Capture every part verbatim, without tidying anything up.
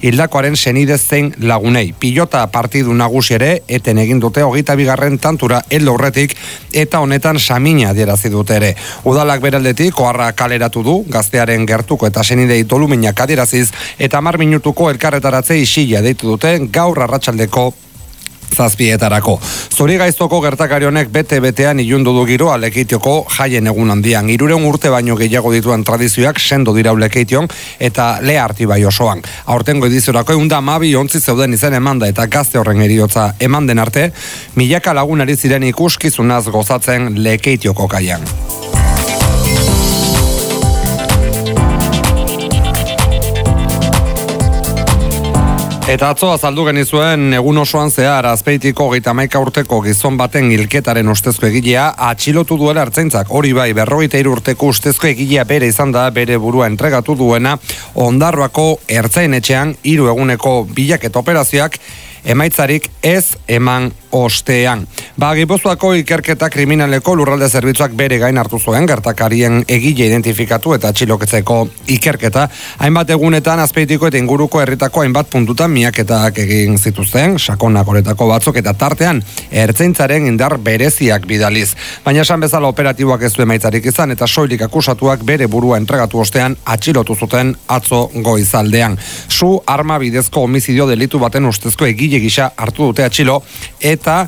hildakoaren senide zein lagunei. Pilota partidu nagusi ere eten egin dute hogeita bigarren tantura heldu aurretik eta honetan samina adierazi dute ere. Udalak beraldetik oharra kaleratu du gaztearen gertuko eta senidei doluminak adieraziz eta hamar minutuko elkarretaratze isila deitu dute gaur arratsaldeko zazpietarako. Zorigaiztoko gertakari honek bete-betean ilundu du giroa Lekeitioko jaien egun handian. Hirurehun urte baino gehiago dituen tradizioak sendo dira Lekeition eta Lea Artibai osoan. Aurtengo ediziorako ehun eta hamabi ontzi zeuden izen emanda eta gazte horren heriotza eman den arte, milaka lagun ari ziren ikuskizunaz gozatzen Lekeitioko kaian. Eta atzo azaldu genizuen egun osoan zehar Azpeitiko hogeita hamaika urteko gizon baten hilketaren ustezko egilea atxilotu duela ertzaintzak. Hori bai, berrogeita hiru urteko ustezko egilea bere izan da bere burua entregatu duena Ondarroako ertzainetxean hiru eguneko bilaketa operazioak emaitzarik ez eman ostean. Ba, Gipuzkoako ikerketa kriminaleko lurralde zerbitzuak bere gain hartu zuen gertakarien egile identifikatu eta atxiloketzeko ikerketa. Hainbat egunetan Azpeitiko eta inguruko herritako hainbat puntutan miaketak egin zituzten, sakonak horretako batzuk eta tartean ertzaintzaren indar bereziak bidaliz. Baina esan bezala operatiboak ez du emaitzarik izan eta soilik akusatuak bere burua entregatu ostean atxilotu zuten atzo goizaldean. Su arma bidezko homizidio delitu baten ustezko egile gisa hartu dute atxilo eta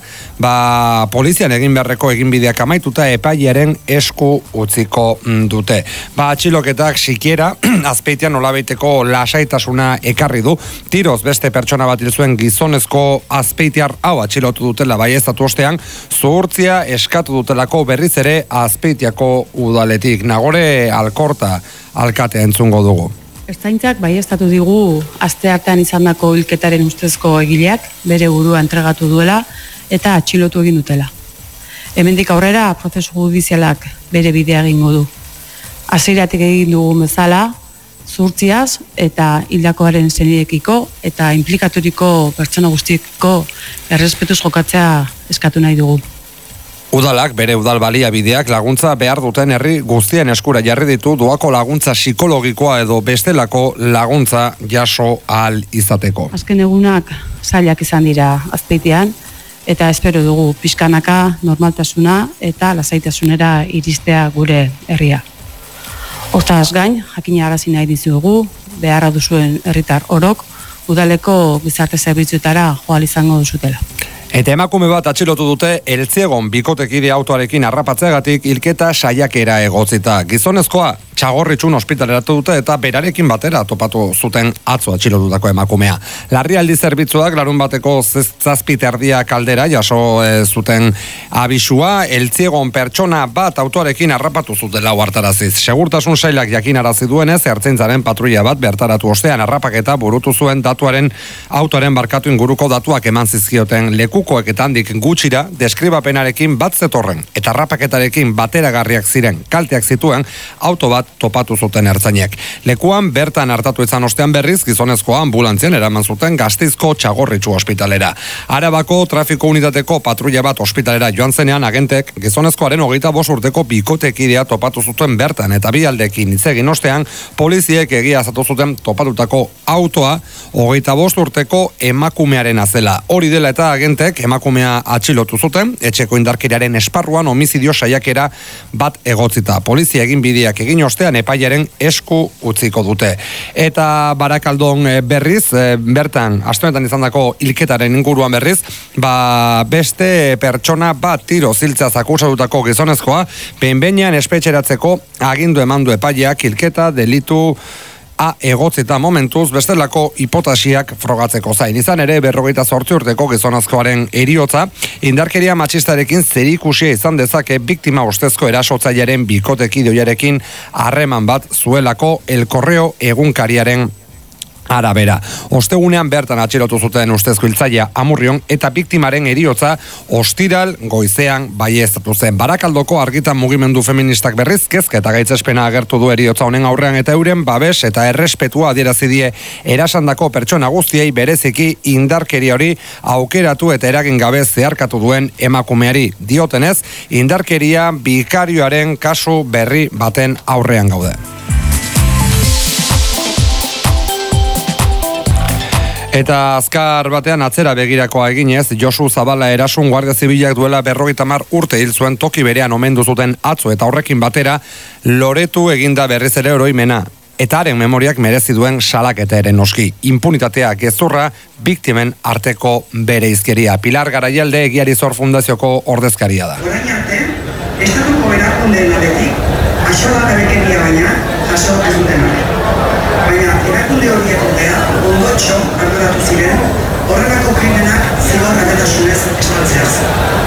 ba, polizian egin beharreko eginbideak amaituta epailearen esku utziko dute. Ba, atxiloketak sikiera Azpeitian nolabaiteko lasaitasuna ekarri du. Tiroz beste pertsona bat hil zuen gizonezko azpeitiar hau atxilotu dutela baieztatu ostean, zuhurtzia eskatu dutelako berriz ere Azpeitiako udaletik. Nagore Alkorta alkatea entzungo dugu. Ertzaintzak baieztatu digu asteartean izandako hilketaren ustezko egileak bere burua entregatu duela eta atxilotu egin dutela. Hemendik aurrera prozesu judizialak bere bidea egingo du. Hasieratik egin dugu bezala, zuhurtziaz eta hildakoaren senidekiko eta inplikaturiko pertsona guztiekiko errespetuz jokatzea eskatu nahi dugu. Udalak bere udal baliabideak laguntza behar duten herri guztien eskura jarri ditu doako laguntza psikologikoa edo bestelako laguntza jaso ahal izateko. Azken egunak zailak izan dira Azpeitian eta espero dugu pixkanaka normaltasuna eta lasaitasunera iristea gure herria. Hortaz gain, jakinarazi nahi dizugu, beharra duzuen herritar orok udaleko gizarte zerbitzuetara joan izango duzutela. Eta emakume bat atxilotu dute Eltziegon bikotekide autoarekin harrapatzeagatik hilketa saiakera egotzita. Gizonezkoa txagorritxun ospitaleratu dute eta berarekin batera topatu zuten atzo atxilotutako emakumea. Larrialdi zerbitzuak larun bateko zazpiterdia kaldera jaso e, zuten abisua, Eltziegon pertsona bat autoarekin harrapatu zutela hartaraziz. Segurtasun sailak jakinarazi duenez, ertzaintzaren patrulla bat bertaratu ostean harrapaketa burutu zuen datuaren autoaren barkatu inguruko datuak eman zizkioten lekukoek eta handik gutxira deskribapenarekin bat zetorren eta harrapaketarekin bateragarriak ziren kalteak zituen auto bat topatu zuten ertzainek. Lekuan bertan hartatu izan ostean berriz gizonezkoa ambulantzian eraman zuten Gasteizko Txagorritxu ospitalera. Arabako trafiko unitateko patrulla bat ospitalera joan zenean agentek gizonezkoaren hogeita bost urteko bikotekidea topatu zuten bertan eta bi aldekin hitz egin ostean poliziek egia azatu zuten topatutako autoa hogeita bost urteko emakumearen azela. Hori dela eta agentek emakumea atxilotu zuten, etxeko indarkeriaren esparruan homizidio saiakera bat egotzita. Polizia egin bideak egin ostean epaiaren esku utziko dute. Eta Barakaldon berriz, bertan, astenetan izandako hilketaren inguruan berriz, ba beste pertsona bat tiro ziltzaz akusatutako gizonezkoa, behin-behinean espetxeratzeko agindu emandu epaileak hilketa delitu A egotzita momentuz bestelako hipotasiak frogatzeko zain. Izan ere berrogeita zortzi urteko gizonezkoaren heriotza indarkeria matxistarekin zerikusia izan dezake biktima ustezko erasotzailearen bikotekideoiarekin harreman bat zuelako El Correo egunkariaren arabera. Ostegunean bertan atxilotu zuten ustezko hiltzailea Amurrion eta biktimaren heriotza ostiral goizean baieztatu zen. Barakaldoko argitan mugimendu feministak berriz kezka eta gaitzespena agertu du heriotza honen aurrean eta euren babes eta errespetua adierazi die erasandako pertsona guztiei bereziki indarkeria hori aukeratu eta eragin gabe zeharkatu duen emakumeari. Diotenez, indarkeria bikarioaren kasu berri baten aurrean gaude. Eta azkar batean atzera begirakoa eginez, Josu Zabala erasun Guardia Zibilak duela berrogeita hamar urte hil zuen toki berean omendu zuten atzo eta horrekin batera loretu eginda berriz ere oroimena. Eta haren memoriak merezi duen salaketa ere noski. Impunitatea gezurra, biktimen arteko bereizkeria. Pilar Garaialde Egiari Zor Fundazioko ordezkaria da. Orain arte, estatuko erakundeen aldetik, axolagabekeria baina jaso ez dutenak. Baina erakunde horiek ordea, ondotxo arduratu ziren, horrelako krimenak zigor gabetasunez estaltzeaz.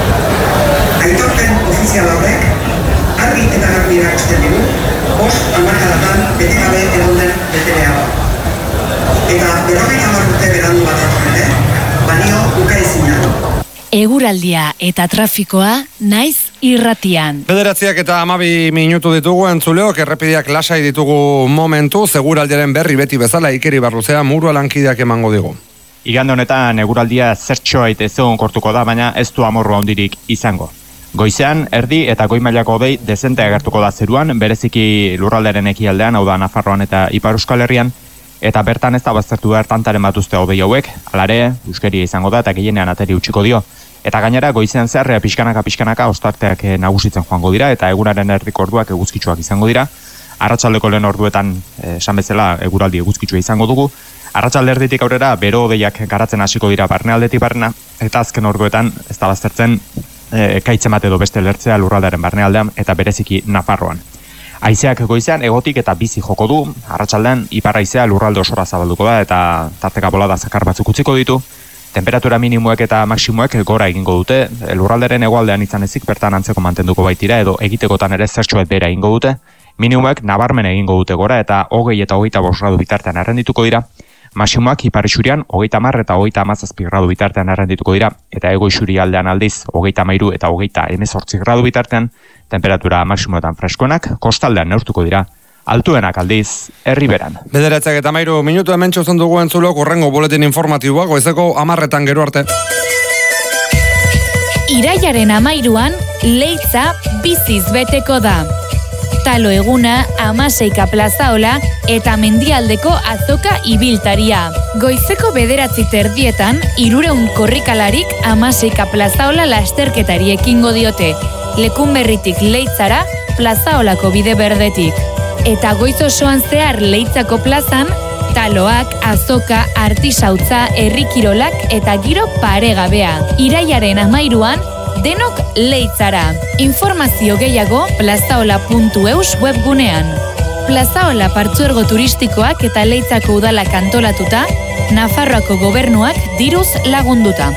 Aitorpen ofizial horrek, argi eta garbi erakusten digu, bost hamarkadatan bete gabe egonden beterea da. Eta berrogeita hamar urte berandu bat arte, balio ukaezina. Eguraldia eta trafikoa naiz irratian. Bederatziak eta hamabi minutu ditugu entzuleok, errepideak lasai ditugu momentu, seguraldiaren berri beti bezala Ikeri Barruzea Murua lankideak emango digu. Igande honetan eguraldia zertxoait ezegon kortuko da, baina ez du amorru handirik izango. Goizean, erdi eta goi mailako hodei dezente agertuko da zeruan, bereziki lurraldearen ekialdean, hau da Nafarroan eta Ipar Euskal Herrian, eta bertan ez da baztertu behar tantaren bat uste hodei hauek, alare, euskeria izango da eta gehienean ateri utziko dio. Eta gainera, goizean zehar, pixkanaka-pixkanaka ostarteak nagusitzen joango dira, eta eguraren erdiko orduak eguzkitsuak izango dira. Arratsaldeko lehen orduetan, esan bezala, eguraldi eguzkitsua izango dugu. Arratsalde erditik aurrera, bero hodeiak garatzen hasiko dira barnealdetik barna, eta azken orduetan ez da baztertzen e, kaitzen bat edo beste lertzea lurraldearen barnealdean eta bereziki Nafarroan. Haizeak goizean egotik eta bizi joko du, arratsaldean ipar haizea lurralde osora zabalduko da eta tarteka bolada zakar batzuk utziko ditu. Temperatura minimoek eta maksimoek gora egingo dute, lurralderen hegoaldean izan ezik bertan antzeko mantenduko baitira edo egitekotan ere zertxoet bera egingo dute. Minimoek nabarmen egingo dute gora eta hogei eta hogeita bost gradu bitartean errendituko dira. Maximoak ipar isurian hogeita hamar eta hogeita hamazazpi gradu bitartean errendituko dira, eta hego isuri aldean aldiz hogeita hamairu eta hogeita hemezortzi gradu bitartean, temperatura maximoetan freskoenak kostaldean neurtuko dira. Altuenak aldiz, herriberan. Bederatzak eta hamairu minutu hemen txozen dugu entzulok urrengo boletin informatiboa, goizeko hamarretan gero arte. Irailaren hamairuan, Leitza biziz beteko da. Talo eguna, Amaseika plazaola eta Mendialdeko azoka ibiltaria. Goizeko bederatzi terdietan, irureun korrikalarik Amaseika plazaola lasterketari ekingo diote. Lekunberritik Leitzara, plazaolako bide berdetik. Eta goiz osoan zehar Leitzako plazan, taloak, azoka, artisautza, herrikirolak eta giro paregabea. Irailaren hamairuan, denok Leitzara. Informazio gehiago plazaola puntu eus webgunean. Plazaola partzuergo turistikoak eta Leitzako udalak antolatuta, Nafarroako gobernuak diruz lagunduta.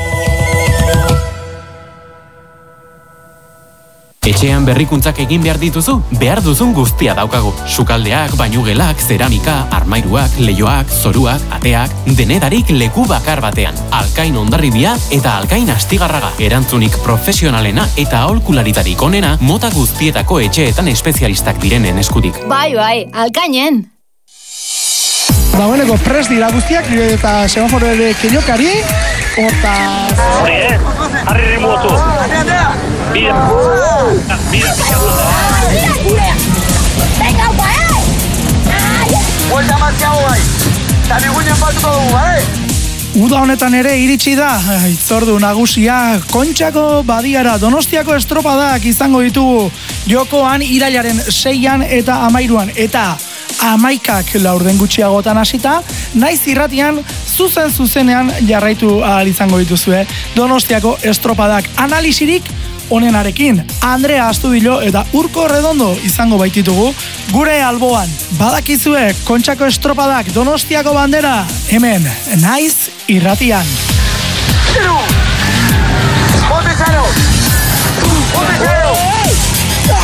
Etxean berrikuntzak egin behar dituzu, behar duzun guztia daukagu. Sukaldeak, bainugelak, zeramika, armairuak, leioak, zoruak, ateak, denedarik leku bakar batean. Alkain Hondarribia eta Alkain Astigarraga. Erantzunik profesionalena eta aholkularitarik onena mota guztietako etxeetan espezialistak direnen eskutik. Bai, bai, Alkainen! Dagoeneko prest dira guztiak, eta semaforo ere keinokari, hortaz... Hori, eh? Harri rimuotu. Bira. Bira, Bira, venga, guai! Buelta martxago bai. Eta bigunen batuko dugu, bai? Uda honetan ere iritsi da, itzordu nagusia, Kontxako badiara Donostiako estropadak izango ditugu jokoan irailaren seian eta hamairuan, eta hamaikak laurden gutxiagotan hasita, naiz irratian zuzen zuzenean jarraitu ahal izango dituzue Donostiako estropadak. Analisirik onenarekin Andrea Astudillo eta Urko Redondo izango baititugu gure alboan. Badakizue Kontxako estropadak Donostiako bandera hemen naiz irratian. Zero! Bote zero! Bote zero!